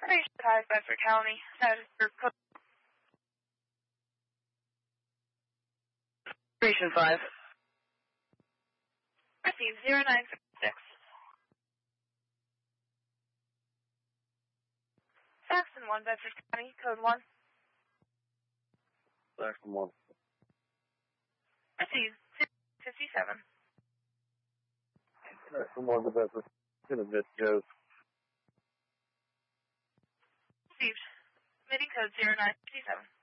Hi, Bedford County. Code Station 5. Received 0966. Saxon 1, Bedford County, code 1. Saxon 1. Received 57. Saxon 1 to Bedford. Intermit goes. Received. Meeting code 0957.